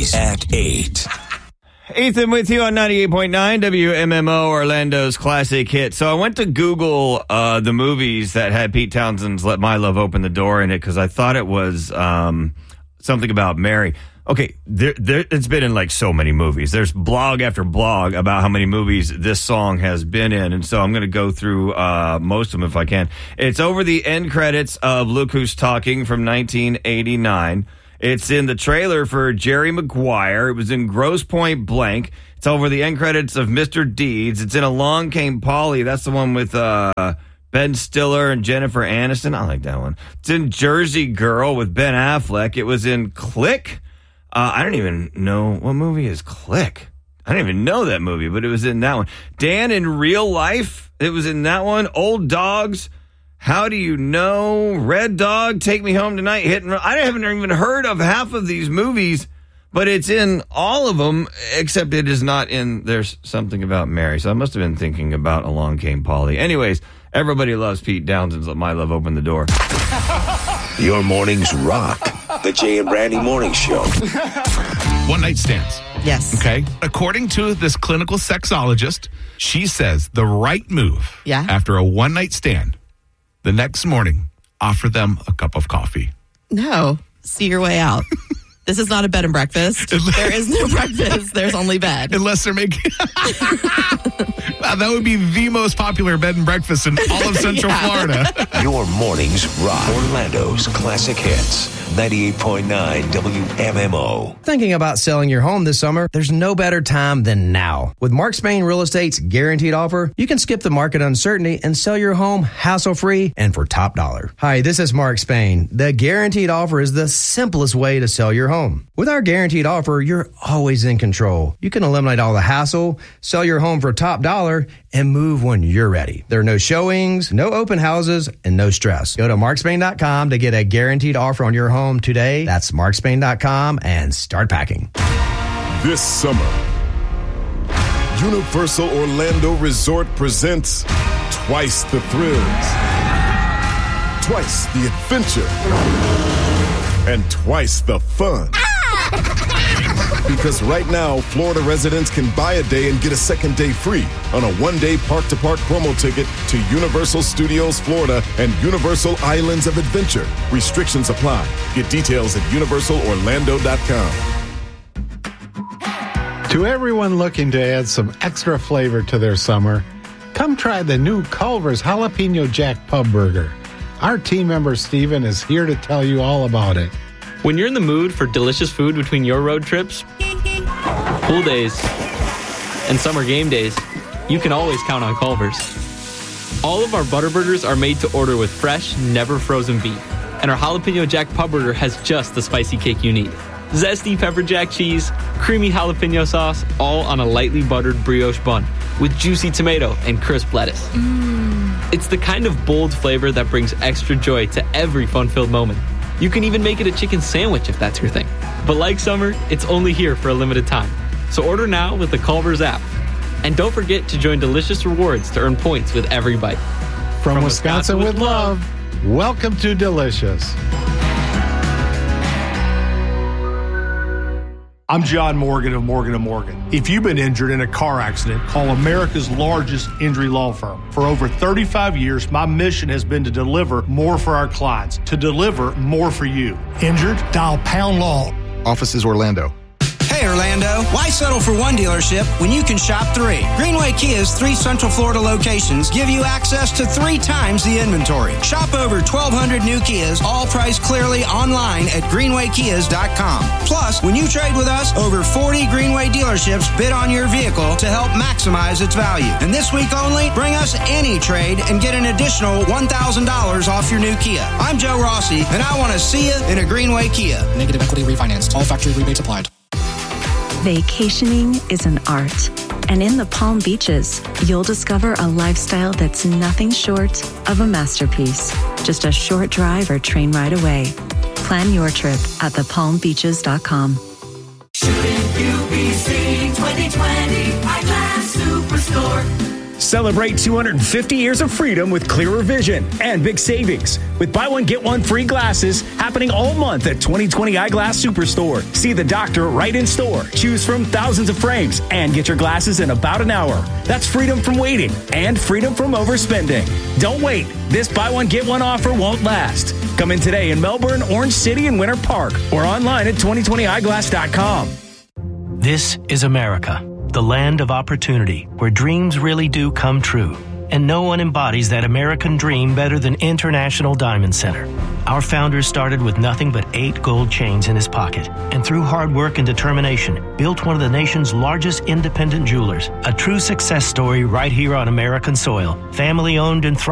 Weeklys at 8. Ethan with you on 98.9 WMMO, Orlando's classic hit. So I went to Google the movies that had Pete Townshend's Let My Love Open the Door in it because I thought it was something about Mary. Okay, it's been in like so many movies. There's blog after blog about how many movies this song has been in, and so I'm going to go through most of them if I can. It's over the end credits of Look Who's Talking from 1989. It's in the trailer for Jerry Maguire. It was in Grosse Pointe Blank. It's over the end credits of Mr. Deeds. It's in Along Came Polly. That's the one with Ben Stiller and Jennifer Aniston. I like that one. It's in Jersey Girl with Ben Affleck. It was in Click. I don't even know what movie is Click. I didn't even know that movie, but it was in that one. Dan in Real Life. It was in that one. Old Dogs. How Do You Know? Red Dog. Take Me Home Tonight. Hit and Run. I haven't even heard of half of these movies, but it's in all of them, except it is not in There's Something About Mary. So I must have been thinking about Along Came Polly. Anyways, everybody loves Pete Townshend's Let My Love Open the Door. Your mornings rock. The Jay and Brandy Morning Show. One night stands. Yes. Okay. According to this clinical sexologist, she says the right move after a one night stand, the next morning, offer them a cup of coffee. No. See your way out. This is not a bed and breakfast. There is no breakfast. There's only bed. Unless they're making... Wow, that would be the most popular bed and breakfast in all of Central Florida. Your mornings rock. Orlando's classic hits. 98.9 WMMO. Thinking about selling your home this summer? There's no better time than now. With Mark Spain Real Estate's guaranteed offer, you can skip the market uncertainty and sell your home hassle-free and for top dollar. Hi, this is Mark Spain. The guaranteed offer is the simplest way to sell your home. With our guaranteed offer, you're always in control. You can eliminate all the hassle, sell your home for top dollar, and move when you're ready. There are no showings, no open houses, and no stress. Go to markspain.com to get a guaranteed offer on your home today. That's markspain.com and start packing. This summer, Universal Orlando Resort presents twice the thrills, twice the adventure, and twice the fun. Because right now, Florida residents can buy a day and get a second day free on a one-day park-to-park promo ticket to Universal Studios Florida and Universal Islands of Adventure. Restrictions apply. Get details at universalorlando.com. To everyone looking to add some extra flavor to their summer, come try the new Culver's Jalapeno Jack Pub Burger. Our team member Steven is here to tell you all about it. When you're in the mood for delicious food between your road trips, pool days, and summer game days, you can always count on Culver's. All of our butter burgers are made to order with fresh, never frozen beef. And our Jalapeno Jack Pub Burger has just the spicy kick you need. Zesty pepper jack cheese, creamy jalapeno sauce, all on a lightly buttered brioche bun with juicy tomato and crisp lettuce. It's the kind of bold flavor that brings extra joy to every fun-filled moment. You can even make it a chicken sandwich if that's your thing. But like summer, it's only here for a limited time. So order now with the Culver's app. And don't forget to join Delicious Rewards to earn points with every bite. From Wisconsin with love, welcome to Delicious. I'm John Morgan of Morgan & Morgan. If you've been injured in a car accident, call America's largest injury law firm. For over 35 years, my mission has been to deliver more for our clients, to deliver more for you. Injured? Dial Pound Law. Offices Orlando. Hey, Orlando, why settle for one dealership when you can shop three? Greenway Kia's 3 Central Florida locations give you access to 3 times the inventory. Shop over 1,200 new Kias, all priced clearly online at greenwaykias.com. Plus, when you trade with us, over 40 Greenway dealerships bid on your vehicle to help maximize its value. And this week only, bring us any trade and get an additional $1,000 off your new Kia. I'm Joe Rossi, and I want to see you in a Greenway Kia. Negative equity refinanced. All factory rebates applied. Vacationing is an art, and in the Palm Beaches, you'll discover a lifestyle that's nothing short of a masterpiece. Just a short drive or train ride away. Plan your trip at thepalmbeaches.com. Shouldn't you be seeing 2020 Eyeglass Superstore? Celebrate 250 years of freedom with clearer vision and big savings. With buy one, get one free glasses happening all month at 2020 Eyeglass Superstore. See the doctor right in store. Choose from thousands of frames and get your glasses in about an hour. That's freedom from waiting and freedom from overspending. Don't wait. This buy one, get one offer won't last. Come in today in Melbourne, Orange City, and Winter Park, or online at 2020eyeglass.com. This is America, the land of opportunity, where dreams really do come true. And no one embodies that American dream better than International Diamond Center. Our founder started with nothing but 8 gold chains in his pocket, and through hard work and determination, built one of the nation's largest independent jewelers. A true success story right here on American soil. Family owned and thriving.